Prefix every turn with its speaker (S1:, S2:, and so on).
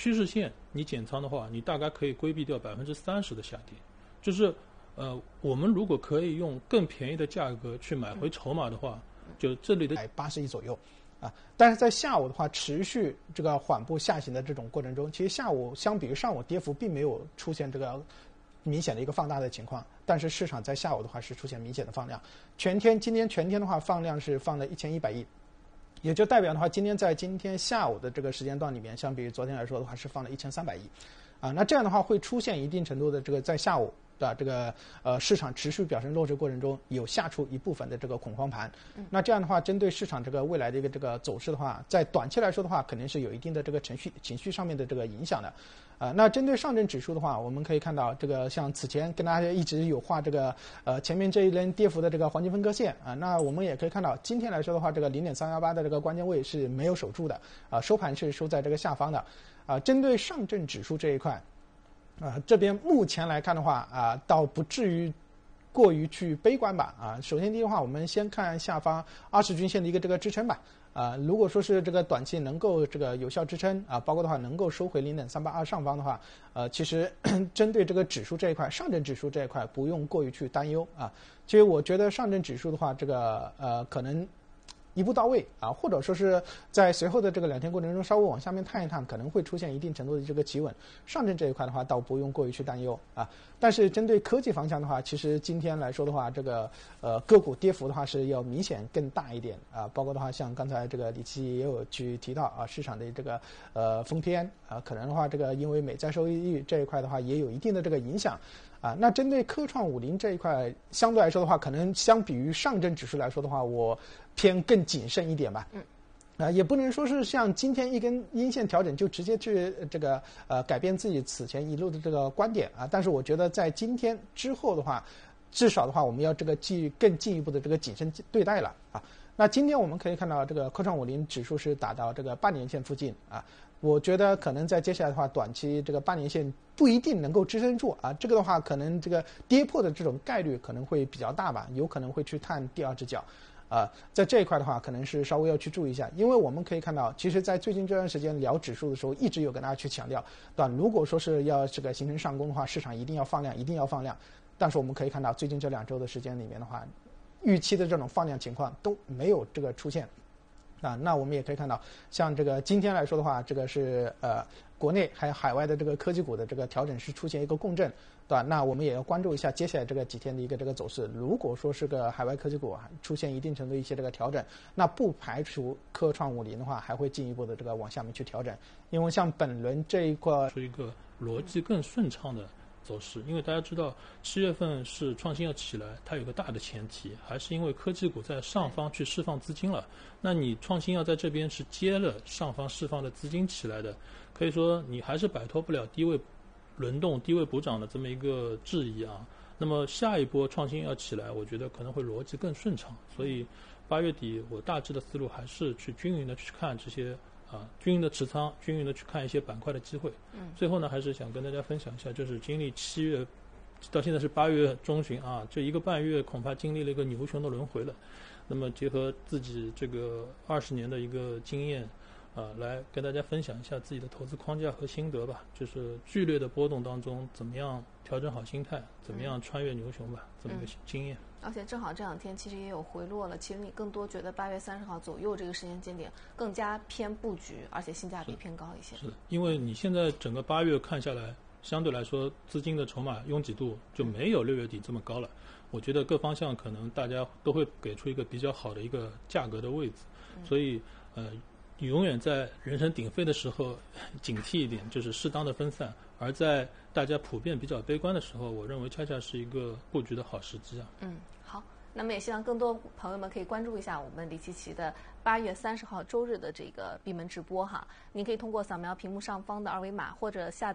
S1: 趋势线你减仓的话，你大概可以规避掉30%的下跌。就是我们如果可以用更便宜的价格去买回筹码的话，就这里的
S2: 80亿左右。但是在下午的话，持续这个缓步下行的这种过程中，其实下午相比于上午跌幅并没有出现这个明显的一个放大的情况，但是市场在下午的话是出现明显的放量。今天全天的话放量是放了1100亿，也就代表的话，今天下午的这个时间段里面，相比于昨天来说的话是放了1300亿，那这样的话会出现一定程度的这个在下午的这个市场持续表现弱势过程中有下出一部分的这个恐慌盘，那这样的话针对市场这个未来的一个这个走势的话，在短期来说的话肯定是有一定的这个情绪上面的这个影响的。那针对上证指数的话，我们可以看到这个像此前跟大家一直有画这个前面这一轮跌幅的这个黄金分割线那我们也可以看到今天来说的话，这个0.318的这个关键位是没有守住的收盘是收在这个下方的针对上证指数这一块这边目前来看的话倒不至于过于去悲观吧首先第一的话，我们先看下方20均线的一个这个支撑吧如果说是这个短期能够这个有效支撑包括的话能够收回0.382上方的话其实针对这个指数这一块，上证指数这一块不用过于去担忧其实我觉得上证指数的话，这个可能一步到位或者说是在随后的这个2天过程中稍微往下面探一探，可能会出现一定程度的这个企稳。上证这一块的话，倒不用过于去担忧但是针对科技方向的话，其实今天来说的话，这个个股跌幅的话是要明显更大一点包括的话，像刚才这个李琦也有去提到市场的这个疯偏可能的话，这个因为美债收益率这一块的话也有一定的这个影响。那针对科创50这一块，相对来说的话，可能相比于上证指数来说的话，我偏更谨慎一点吧。也不能说是像今天一根阴线调整就直接去这个改变自己此前一路的这个观点但是我觉得在今天之后的话，至少的话我们要这个更进一步的这个谨慎对待了那今天我们可以看到这个科创50指数是打到这个半年线附近我觉得可能在接下来的话，短期这个半年线不一定能够支撑住这个的话，可能这个跌破的这种概率可能会比较大吧，有可能会去探第二只脚在这一块的话，可能是稍微要去注意一下，因为我们可以看到，其实在最近这段时间聊指数的时候，一直有跟大家去强调，对吧？如果说是要这个形成上攻的话，市场一定要放量，一定要放量。但是我们可以看到，最近这2周的时间里面的话，预期的这种放量情况都没有这个出现。那我们也可以看到，像这个今天来说的话，这个是国内还有海外的这个科技股的这个调整是出现一个共振，对吧？那我们也要关注一下接下来这个几天的一个这个走势。如果说是个海外科技股出现一定程度一些这个调整，那不排除科创50的话还会进一步的这个往下面去调整，因为像本轮这一块
S1: 是一个逻辑更顺畅的走势，因为大家知道7月份是创新要起来，它有个大的前提，还是因为科技股在上方去释放资金了。那你创新要在这边是接了上方释放的资金起来的，可以说你还是摆脱不了低位轮动、低位补涨的这么一个质疑那么下一波创新要起来，我觉得可能会逻辑更顺畅。所以8月底我大致的思路还是去均匀的去看这些均匀的持仓，均匀的去看一些板块的机会。最后呢，还是想跟大家分享一下，就是经历7月到现在是8月中旬这1个半月恐怕经历了一个牛熊的轮回了。那么结合自己这个20年的一个经验来跟大家分享一下自己的投资框架和心得吧，就是剧烈的波动当中怎么样调整好心态，怎么样穿越牛熊吧，这么一个经验。
S3: 而且正好这2天其实也有回落了，其实你更多觉得8月30号左右这个时间节点更加偏布局，而且性价比偏高一些。
S1: 是的，因为你现在整个8月看下来，相对来说资金的筹码拥挤度就没有6月底这么高了。我觉得各方向可能大家都会给出一个比较好的一个价格的位置，所以永远在人声鼎沸的时候警惕一点，就是适当的分散，而在大家普遍比较悲观的时候，我认为恰恰是一个布局的好时机
S3: 好，那么也希望更多朋友们可以关注一下我们李琦琦的8月30号周日的这个闭门直播您可以通过扫描屏幕上方的2维码或者下